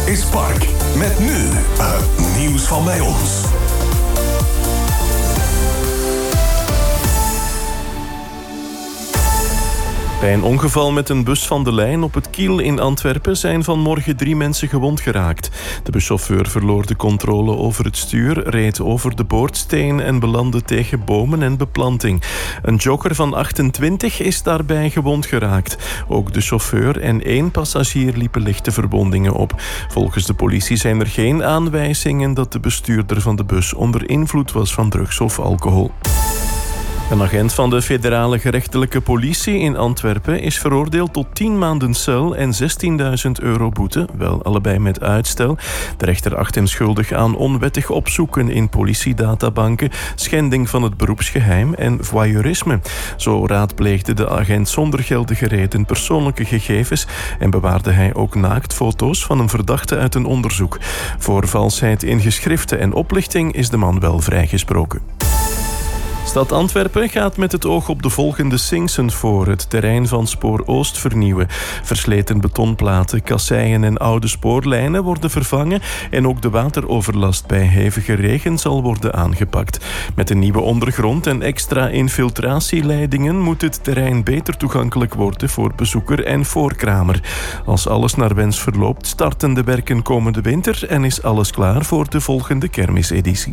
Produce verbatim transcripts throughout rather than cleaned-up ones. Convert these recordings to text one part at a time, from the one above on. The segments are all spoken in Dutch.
is Park. Met nu het nieuws van bij ons. Bij een ongeval met een bus van de lijn op het Kiel in Antwerpen zijn vanmorgen drie mensen gewond geraakt. De buschauffeur verloor de controle over het stuur, reed over de boordsteen en belandde tegen bomen en beplanting. Een jogger van achtentwintig is daarbij gewond geraakt. Ook de chauffeur en één passagier liepen lichte verwondingen op. Volgens de politie zijn er geen aanwijzingen dat de bestuurder van de bus onder invloed was van drugs of alcohol. Een agent van de federale gerechtelijke politie in Antwerpen is veroordeeld tot tien maanden cel en zestienduizend euro boete, wel allebei met uitstel. De rechter acht hem schuldig aan onwettig opzoeken in politiedatabanken, schending van het beroepsgeheim en voyeurisme. Zo raadpleegde de agent zonder geldige reden persoonlijke gegevens en bewaarde hij ook naaktfoto's van een verdachte uit een onderzoek. Voor valsheid in geschriften en oplichting is de man wel vrijgesproken. Stad Antwerpen gaat met het oog op de volgende Sinksen voor het terrein van Spoor Oost vernieuwen. Versleten betonplaten, kasseien en oude spoorlijnen worden vervangen en ook de wateroverlast bij hevige regen zal worden aangepakt. Met een nieuwe ondergrond en extra infiltratieleidingen moet het terrein beter toegankelijk worden voor bezoeker en voorkramer. Als alles naar wens verloopt, starten de werken komende winter en is alles klaar voor de volgende kermiseditie.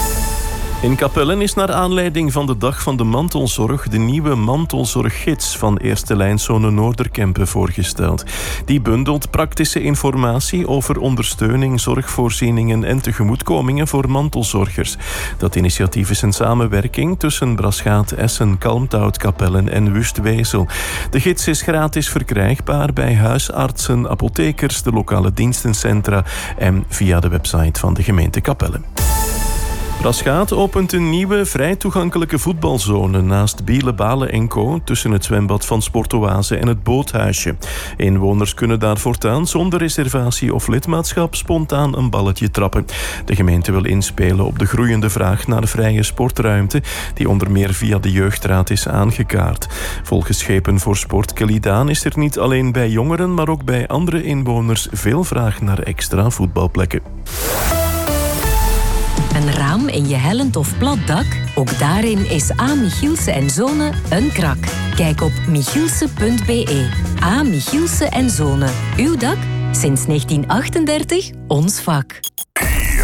In Capellen is naar aanleiding van de Dag van de Mantelzorg de nieuwe mantelzorggids van Eerste Lijnzone Noorderkempen voorgesteld. Die bundelt praktische informatie over ondersteuning, zorgvoorzieningen en tegemoetkomingen voor mantelzorgers. Dat initiatief is een samenwerking tussen Braschaat, Essen, Kalmthout, Capellen en Wustwezel. De gids is gratis verkrijgbaar bij huisartsen, apothekers, de lokale dienstencentra en via de website van de gemeente Capellen. Braschaat opent een nieuwe, vrij toegankelijke voetbalzone naast Biele, Balen en Co. tussen het zwembad van Sportoase en het boothuisje. Inwoners kunnen daar voortaan zonder reservatie of lidmaatschap spontaan een balletje trappen. De gemeente wil inspelen op de groeiende vraag naar vrije sportruimte, die onder meer via de jeugdraad is aangekaart. Volgens Schepen voor Sport Kelidaan is er niet alleen bij jongeren, maar ook bij andere inwoners veel vraag naar extra voetbalplekken. Een raam in je hellend of plat dak? Ook daarin is A. Michielsen en Zonen een krak. Kijk op michielsen punt b e. A. Michielsen en Zonen. Uw dak? Sinds negentien achtendertig ons vak.